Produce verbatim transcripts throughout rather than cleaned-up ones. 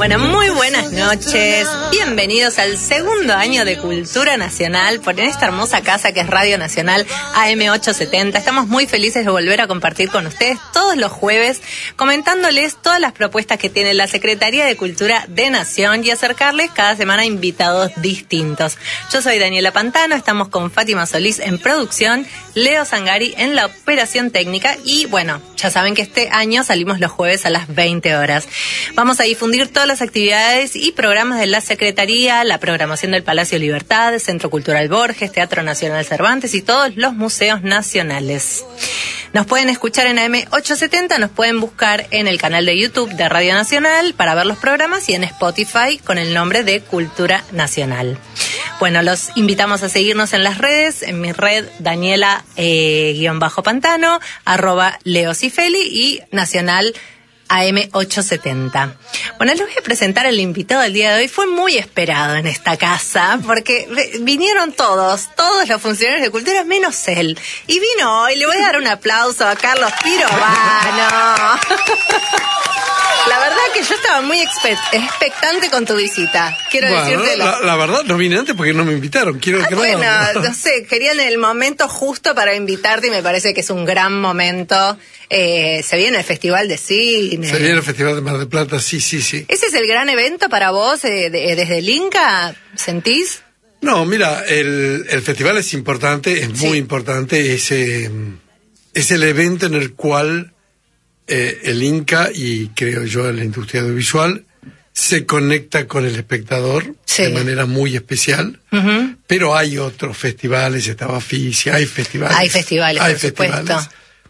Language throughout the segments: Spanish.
Bueno, muy buenas noches. Bienvenidos al segundo año de Cultura Nacional por esta hermosa casa que es Radio Nacional A M ochocientos setenta. Estamos muy felices de volver a compartir con ustedes todos los jueves, comentándoles todas las propuestas que tiene la Secretaría de Cultura de Nación y acercarles cada semana invitados distintos. Yo soy Daniela Pantano, estamos con Fátima Solís en producción, Leo Zangari en la operación técnica y bueno, ya saben que este año salimos los jueves a las veinte horas. Vamos a difundir todas las actividades y programas de la Secretaría, la programación del Palacio Libertad, Centro Cultural Borges, Teatro Nacional Cervantes y todos los museos nacionales. Nos pueden escuchar en A M ochocientos setenta, nos pueden buscar en el canal de YouTube de Radio Nacional para ver los programas y en Spotify con el nombre de Cultura Nacional. Bueno, los invitamos a seguirnos en las redes, en mi red Daniela eh, guión bajo Pantano, arroba Leo Cifeli y Nacional A M ochocientos setenta. Bueno, les voy a presentar al invitado del día de hoy. Fue muy esperado en esta casa porque vinieron todos, todos los funcionarios de cultura menos él. Y vino hoy, le voy a dar un aplauso a Carlos Pirovano. La verdad que yo estaba muy expe- expectante con tu visita. Quiero bueno, decírtelo. La, la verdad no vine antes porque no me invitaron. Quiero ah, que bueno, no. no sé, querían el momento justo para invitarte y me parece que es un gran momento. Eh, se viene el Festival de Cine. Se viene el Festival de Mar del Plata, sí, sí, sí. ¿Ese es el gran evento para vos eh, de, desde el Inca? ¿Sentís? No, mira, el, el festival es importante, es sí. muy importante. Es, eh, es el evento en el cual eh, el Inca y creo yo la industria audiovisual se conecta con el espectador sí. de manera muy especial. Uh-huh. Pero hay otros festivales, está Baficia, hay festivales. Hay festivales, hay por festivales. supuesto.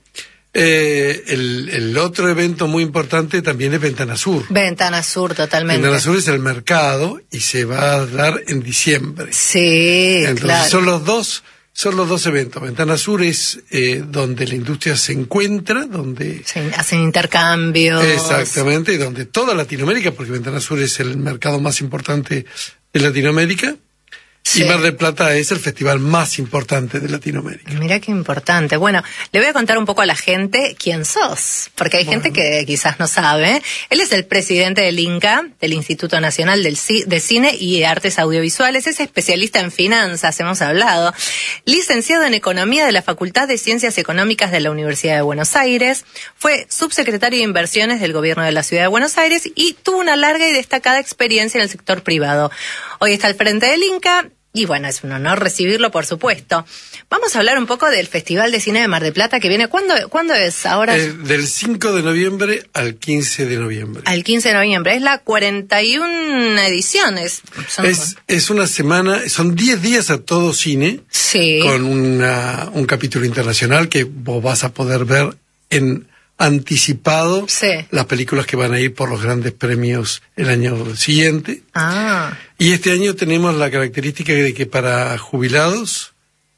Eh, el, el otro evento muy importante también es Ventana Sur. Ventana Sur, totalmente. Ventana Sur es el mercado y se va a dar en diciembre. Sí, Entonces claro. son los dos, son los dos eventos. Ventana Sur es eh, donde la industria se encuentra, donde se hacen intercambios. Exactamente, y donde toda Latinoamérica, porque Ventana Sur es el mercado más importante de Latinoamérica. Sí. Y Mar del Plata es el festival más importante de Latinoamérica. Mira qué importante. Bueno, le voy a contar un poco a la gente quién sos, porque hay bueno. gente que quizás no sabe. Él es el presidente del INCA, del Instituto Nacional del C- de Cine y de Artes Audiovisuales. Es especialista en finanzas, hemos hablado. Licenciado en Economía de la Facultad de Ciencias Económicas de la Universidad de Buenos Aires. Fue subsecretario de Inversiones del Gobierno de la Ciudad de Buenos Aires y tuvo una larga y destacada experiencia en el sector privado. Hoy está al frente del INCA. Y bueno, es un honor recibirlo, por supuesto. Vamos a hablar un poco del Festival de Cine de Mar del Plata que viene. ¿Cuándo, ¿cuándo es ahora? Eh, del cinco de noviembre al quince de noviembre. Al quince de noviembre. Es la cuarenta y una ediciones. Son... Es, es una semana, son diez días a todo cine. Sí. Con una, un capítulo internacional que vos vas a poder ver en anticipado sí. las películas que van a ir por los grandes premios el año siguiente. Ah. Y este año tenemos la característica de que para jubilados,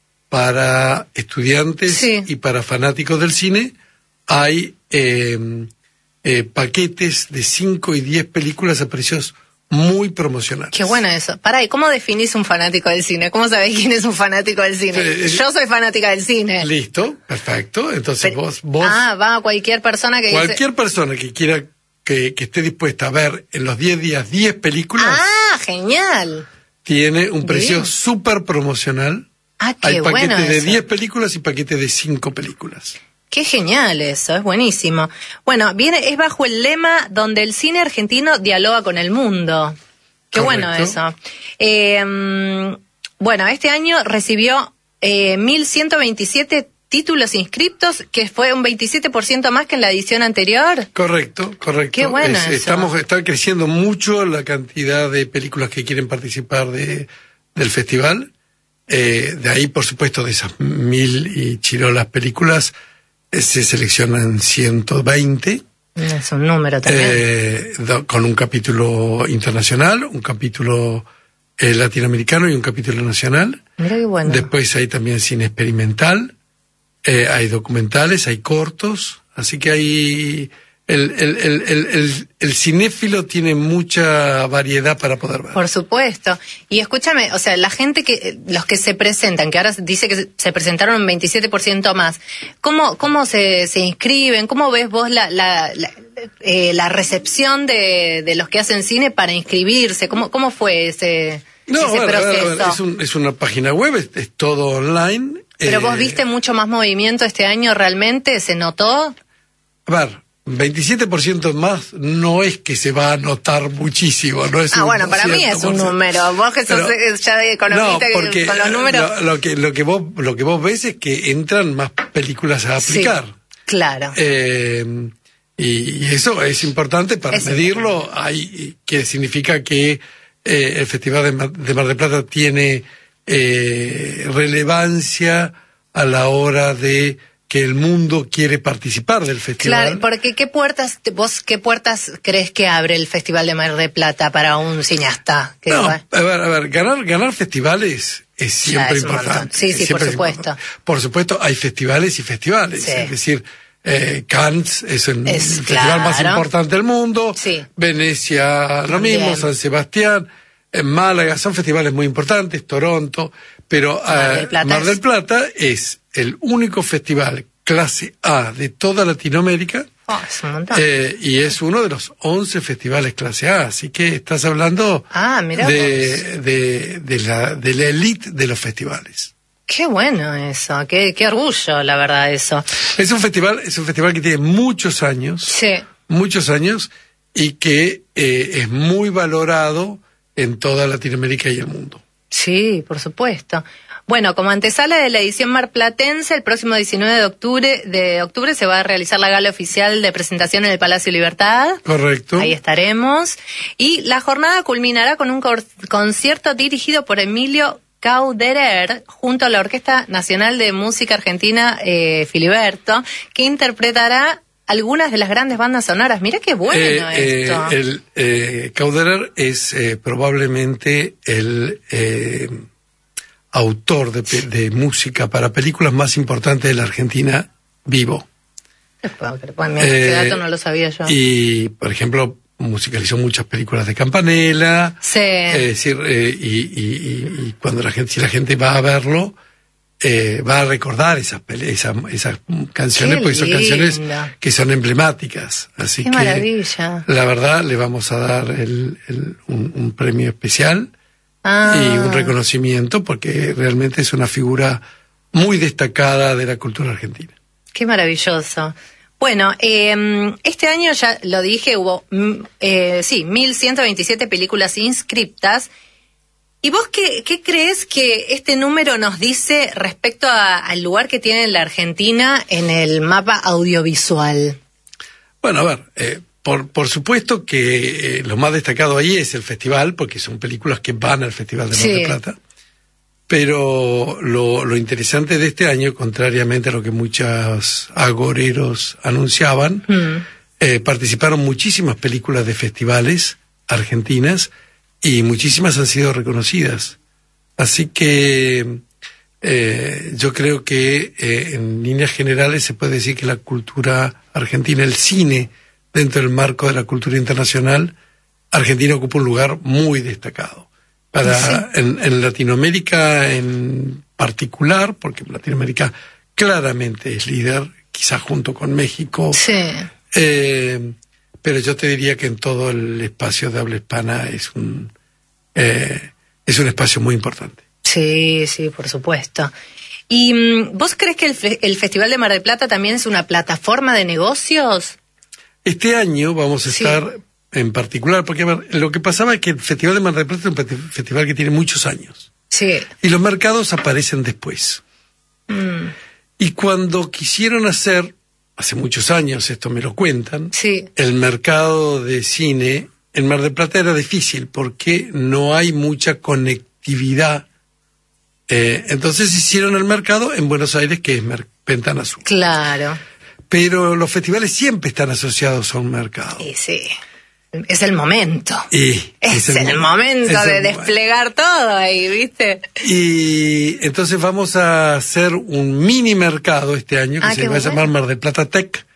para estudiantes sí. y para fanáticos del cine hay eh, eh, paquetes de cinco y diez películas a precios muy promocionales. Qué bueno eso. Pará, ¿y cómo definís un fanático del cine? ¿Cómo sabés quién es un fanático del cine? Eh, Yo soy fanática del cine. Listo, perfecto. Entonces Pero, vos, vos... Ah, va a cualquier persona que Cualquier dice... persona que quiera, que, que esté dispuesta a ver en los diez días diez películas... Ah, genial. Tiene un precio súper promocional. Ah, qué Hay bueno paquetes de eso. diez películas y paquetes de cinco películas. Qué genial eso, es buenísimo. Bueno, viene, es bajo el lema donde el cine argentino dialoga con el mundo. Qué Correcto. bueno eso. Eh, bueno, este año recibió eh, mil ciento veintisiete títulos inscriptos, que fue un veintisiete por ciento más que en la edición anterior. Correcto, correcto. Qué bueno es, eso. Estamos, está creciendo mucho la cantidad de películas que quieren participar de, del festival. Eh, de ahí, por supuesto, de esas mil y chirolas películas, eh, se seleccionan ciento veinte. Es un número también. Eh, do, con un capítulo internacional, un capítulo eh, latinoamericano y un capítulo nacional. Mira qué bueno. Después hay también cine experimental, eh, hay documentales, hay cortos, así que hay el, el, el, el, el, el cinéfilo tiene mucha variedad para poder ver. Por supuesto. Y escúchame, o sea, la gente que, los que se presentan, que ahora dice que se presentaron un veintisiete por ciento más, ¿cómo, cómo se, se inscriben? ¿Cómo ves vos la, la, la, eh, la recepción de, de los que hacen cine para inscribirse? ¿Cómo, cómo fue ese, no, ese a ver, proceso? A ver, a ver, es, un, es una página web, es, es todo online. ¿Pero eh, vos viste mucho más movimiento este año realmente? ¿Se notó? A ver, veintisiete por ciento más no es que se va a notar muchísimo, no es Ah, un bueno, para mí es un número. Vos que sos Pero, ya de economista, no, porque con los números... Lo, lo, que, lo, que vos, lo que vos ves es que entran más películas a aplicar. Sí, claro. Eh, y, y eso es importante para es medirlo, importante. Hay, que significa que eh, el Festival de Mar, de Mar del Plata tiene eh, relevancia a la hora de que el mundo quiere participar del festival. Claro, porque ¿qué puertas, vos qué puertas crees que abre el Festival de Mar del Plata para un cineasta? Que no, va? a ver, a ver, ganar, ganar festivales es siempre es importante. Sí, sí, por supuesto. Importante. Por supuesto, hay festivales y festivales. Sí. Es decir, eh, Cannes es el, es, el claro. festival más importante del mundo. Sí. Venecia, lo También. mismo, San Sebastián, en Málaga, son festivales muy importantes, Toronto, pero Mar del Plata, uh, Mar del Plata es el único festival clase A de toda Latinoamérica. Oh, es un montón. Eh, y es uno de los once festivales clase A, así que estás hablando ah, mirá de, de, de, la, de la elite de los festivales. Qué bueno eso, qué, qué orgullo, la verdad, eso. Es un festival, es un festival que tiene muchos años, sí. muchos años, y que eh, es muy valorado en toda Latinoamérica y el mundo. Sí, por supuesto. Bueno, como antesala de la edición marplatense, el próximo diecinueve de octubre, de octubre se va a realizar la gala oficial de presentación en el Palacio Libertad. Correcto. Ahí estaremos. Y la jornada culminará con un concierto dirigido por Emilio Cauderer junto a la Orquesta Nacional de Música Argentina eh, Filiberto, que interpretará algunas de las grandes bandas sonoras. Mira qué bueno eh, esto. Eh, el eh, Cauderer es eh, probablemente el eh, autor de, de música para películas más importante de la Argentina vivo. Bueno, ese eh, dato no lo sabía yo. Y, por ejemplo, musicalizó muchas películas de Campanella. Sí. Es decir, eh, y, y, y cuando la gente, si la gente va a verlo, eh, va a recordar esas, esas, esas canciones, Qué porque son linda. canciones que son emblemáticas. Así Qué que, maravilla. La verdad, le vamos a dar el, el, un, un premio especial. Ah. Y un reconocimiento porque realmente es una figura muy destacada de la cultura argentina. Qué maravilloso. Bueno, eh, este año ya lo dije, hubo eh, sí, mil ciento veintisiete películas inscriptas. ¿Y vos qué, qué crees que este número nos dice respecto a, al lugar que tiene la Argentina en el mapa audiovisual? Bueno, a ver, eh, Por, por supuesto que eh, lo más destacado ahí es el festival, porque son películas que van al Festival de Mar del Plata. Pero lo, lo interesante de este año, contrariamente a lo que muchos agoreros anunciaban, mm. eh, participaron muchísimas películas de festivales argentinas y muchísimas han sido reconocidas. Así que eh, yo creo que eh, en líneas generales se puede decir que la cultura argentina, el cine, dentro del marco de la cultura internacional, Argentina ocupa un lugar muy destacado. Para, sí. en, en Latinoamérica en particular, porque Latinoamérica claramente es líder, quizás junto con México. Sí. Eh, pero yo te diría que en todo el espacio de habla hispana es un, eh, es un espacio muy importante. Sí, sí, por supuesto. ¿Y vos crees que el, el Festival de Mar del Plata también es una plataforma de negocios? Este año vamos a estar, sí. en particular, porque a ver, lo que pasaba es que el Festival de Mar del Plata es un festival que tiene muchos años. Sí. Y los mercados aparecen después. Mm. Y cuando quisieron hacer, hace muchos años, esto me lo cuentan, sí. el mercado de cine en Mar del Plata era difícil porque no hay mucha conectividad. Eh, entonces hicieron el mercado en Buenos Aires, que es Ventana Sur. Claro. Pero los festivales siempre están asociados a un mercado. Sí, sí. Es el momento. Y es, es el, el momento es de el desplegar momento. Todo ahí, ¿viste? Y entonces vamos a hacer un mini mercado este año que ah, se va bueno. a llamar Mar del Plata Tech,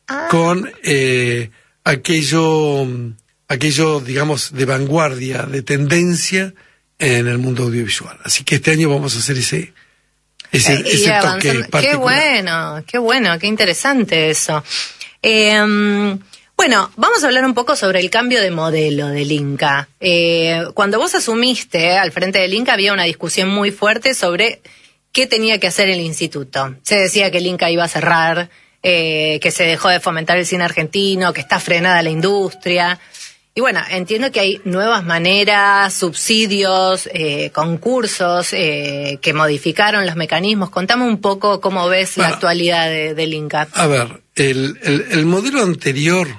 ah. con eh, aquello, aquello, digamos, de vanguardia, de tendencia en el mundo audiovisual. Así que este año vamos a hacer ese, ese, eh, ese toque particular. Qué bueno, qué bueno, qué interesante eso. Eh, bueno, vamos a hablar un poco sobre el cambio de modelo del Inca. Eh, cuando vos asumiste al frente del Inca había una discusión muy fuerte sobre qué tenía que hacer el instituto. Se decía que el Inca iba a cerrar, eh, que se dejó de fomentar el cine argentino, que está frenada la industria. Y bueno, entiendo que hay nuevas maneras, subsidios, eh, concursos eh, que modificaron los mecanismos. Contame un poco cómo ves bueno, la actualidad de, del Inca. A ver, el, el, el modelo anterior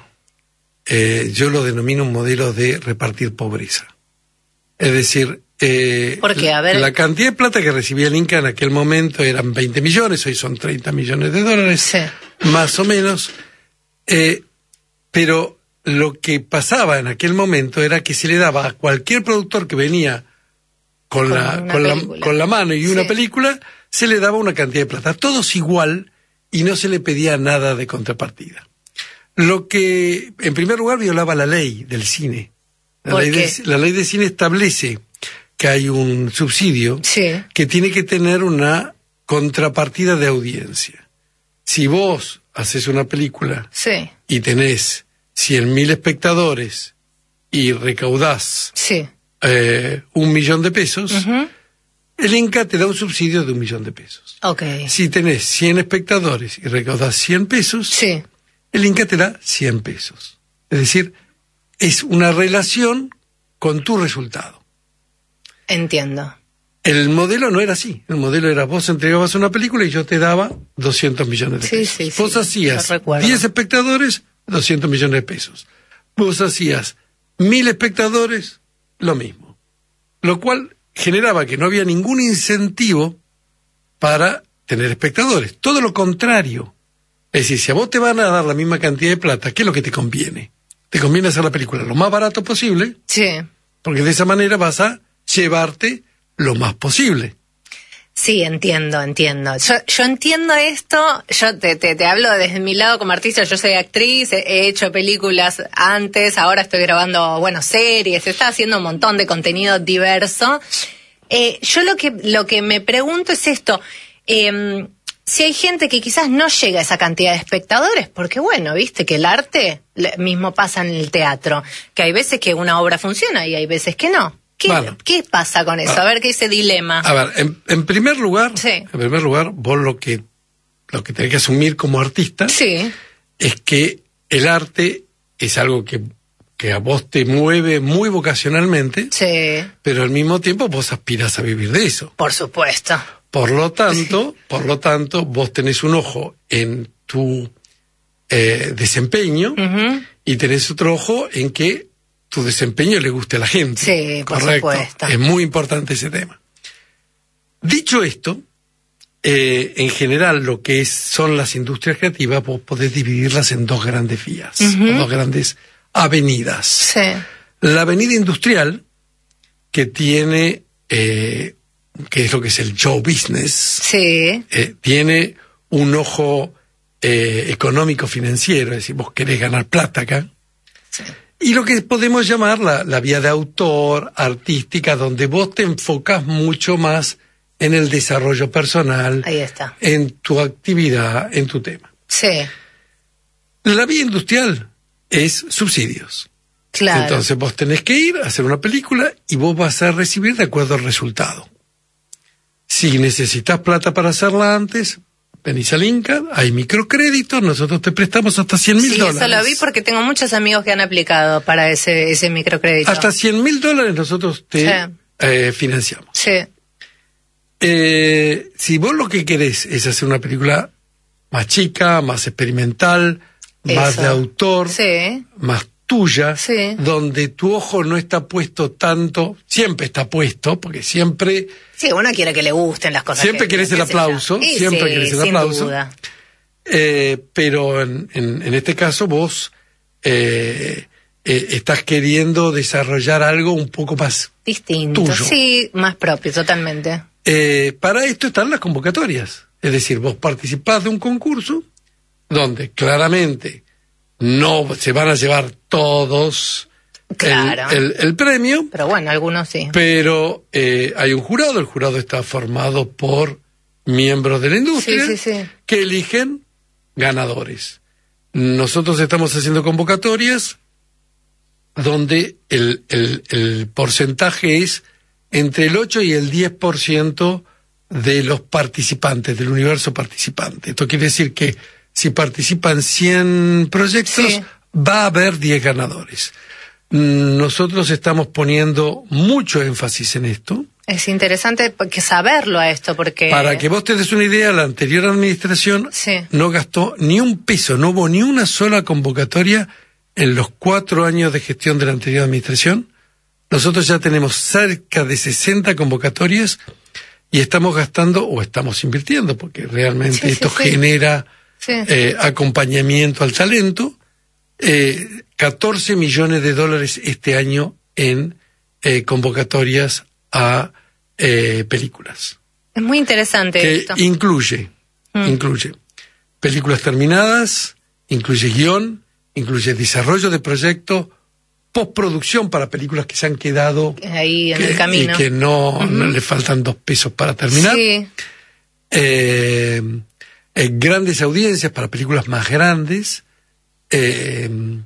eh, yo lo denomino un modelo de repartir pobreza. Es decir, eh, ¿por qué? A ver. La cantidad de plata que recibía el Inca en aquel momento eran veinte millones, hoy son treinta millones de dólares, sí. más o menos, eh, pero lo que pasaba en aquel momento era que se le daba a cualquier productor que venía con, con, la, con, la, con la mano y una sí. película, se le daba una cantidad de plata. Todos igual y no se le pedía nada de contrapartida. Lo que, en primer lugar, violaba la ley del cine. La, ley de, la ley de cine establece que hay un subsidio sí. que tiene que tener una contrapartida de audiencia. Si vos haces una película sí. y tenés cien mil espectadores y recaudás sí. eh, un millón de pesos, uh-huh. el Inca te da un subsidio de un millón de pesos. Okay. Si tenés cien espectadores y recaudás cien pesos, sí. el Inca te da cien pesos. Es decir, es una relación con tu resultado. Entiendo. El modelo no era así. El modelo era vos entregabas una película y yo te daba doscientos millones de sí, pesos. Sí, vos sí, hacías diez espectadores, doscientos millones de pesos. Vos hacías mil espectadores, lo mismo. Lo cual generaba que no había ningún incentivo para tener espectadores. Todo lo contrario. Es decir, si a vos te van a dar la misma cantidad de plata, ¿qué es lo que te conviene? Te conviene hacer la película lo más barato posible. Sí. Porque de esa manera vas a llevarte lo más posible. Sí, entiendo, entiendo. Yo, yo entiendo esto, yo te, te, te hablo desde mi lado como artista, yo soy actriz, he, he hecho películas antes, ahora estoy grabando, bueno, series, se está haciendo un montón de contenido diverso. Eh, yo lo que, lo que me pregunto es esto, eh, si hay gente que quizás no llega a esa cantidad de espectadores, porque bueno, viste que el arte mismo pasa en el teatro, que hay veces que una obra funciona y hay veces que no. ¿Qué, bueno, ¿qué pasa con eso? A ver, ¿qué es ese dilema? A ver, en, en primer lugar, sí. en primer lugar, vos lo que lo que tenés que asumir como artista sí. es que el arte es algo que, que a vos te mueve muy vocacionalmente, sí. pero al mismo tiempo vos aspirás a vivir de eso. Por supuesto. Por lo tanto, sí. por lo tanto, vos tenés un ojo en tu eh, desempeño uh-huh. y tenés otro ojo en que tu desempeño le guste a la gente. Sí, por correcto. supuesto. Es muy importante ese tema. Dicho esto, eh, en general lo que es, son las industrias creativas, vos podés dividirlas en dos grandes vías, uh-huh. o dos grandes avenidas. Sí. La avenida industrial, que tiene, eh, que es lo que es el show business, sí. eh, tiene un ojo eh, económico-financiero, es decir, vos querés ganar plata acá. Sí. Y lo que podemos llamar la, la vía de autor, artística, donde vos te enfocás mucho más en el desarrollo personal, ahí está. En tu actividad, en tu tema. Sí. La vía industrial es subsidios. Claro. Entonces vos tenés que ir a hacer una película y vos vas a recibir de acuerdo al resultado. Si necesitas plata para hacerla antes, venís al Inca, hay microcréditos, nosotros te prestamos hasta cien mil sí, dólares. Sí, eso lo vi porque tengo muchos amigos que han aplicado para ese, ese microcrédito. Hasta cien mil dólares nosotros te sí. eh, financiamos. Sí. Eh, si vos lo que querés es hacer una película más chica, más experimental, eso. Más de autor, sí. más tuya, sí. donde tu ojo no está puesto tanto, siempre está puesto, porque siempre... Sí, uno quiere que le gusten las cosas. Siempre que, querés el aplauso, sí, siempre sí, querés el sin aplauso. Duda. Eh, pero en, en, en este caso vos eh, eh, estás queriendo desarrollar algo un poco más distinto, tuyo. Sí, más propio, totalmente. Eh, para esto están las convocatorias. Es decir, vos participás de un concurso donde claramente no se van a llevar todos claro. el, el, el premio. Pero bueno, algunos sí. Pero eh, hay un jurado, el jurado está formado por miembros de la industria sí, sí, sí. que eligen ganadores. Nosotros estamos haciendo convocatorias donde el, el, el porcentaje es entre el ocho y el diez por ciento de los participantes, del universo participante. Esto quiere decir que si participan cien proyectos, sí. va a haber diez ganadores. Nosotros estamos poniendo mucho énfasis en esto. Es interesante que saberlo a esto, porque... Para que vos te des una idea, la anterior administración sí. no gastó ni un peso, no hubo ni una sola convocatoria en los cuatro años de gestión de la anterior administración. Nosotros ya tenemos cerca de sesenta convocatorias y estamos gastando, o estamos invirtiendo, porque realmente sí, esto sí, sí. genera sí. Eh, acompañamiento al talento, eh, catorce millones de dólares este año en eh, convocatorias a eh, películas. Es muy interesante que esto. Incluye, mm. incluye películas terminadas, incluye guión, incluye desarrollo de proyecto, postproducción para películas que se han quedado ahí en que, el camino y que no, uh-huh. no le faltan dos pesos para terminar. Sí. Eh, eh, grandes audiencias para películas más grandes. Eh,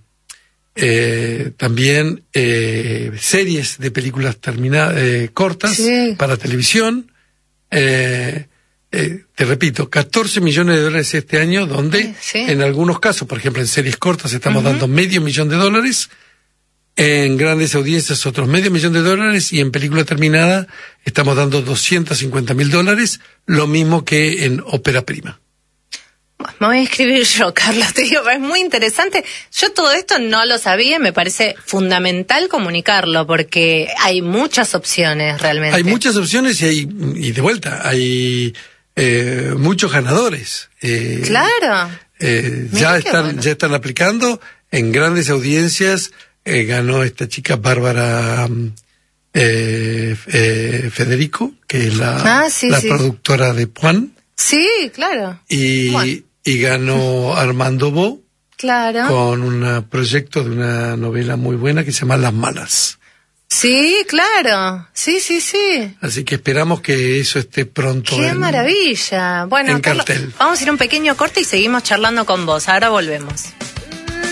Eh, también eh, series de películas terminadas, eh, cortas sí. para televisión. Eh, eh, te repito, catorce millones de dólares este año, donde sí. en algunos casos, por ejemplo en series cortas estamos uh-huh. dando medio millón de dólares, en grandes audiencias otros medio millón de dólares y en película terminada estamos dando doscientos cincuenta mil dólares, lo mismo que en ópera prima. Me voy a inscribir yo, Carlos, te digo, es muy interesante. Yo todo esto no lo sabía y me parece fundamental comunicarlo porque hay muchas opciones realmente. Hay muchas opciones y, hay, y de vuelta, hay eh, muchos ganadores. Eh, claro. Eh, ya, están, bueno. ya están aplicando en grandes audiencias. Eh, ganó esta chica Bárbara eh, eh, Federico, que es la, ah, sí, la sí. productora de Puan. Sí, claro. Y, bueno. y ganó Armando Bo claro. con un proyecto de una novela muy buena que se llama Las Malas. Sí, claro. Sí, sí, sí. Así que esperamos que eso esté pronto. ¡Qué en, maravilla! Bueno, en Carlos, cartel. Vamos a ir a un pequeño corte y seguimos charlando con vos. Ahora volvemos.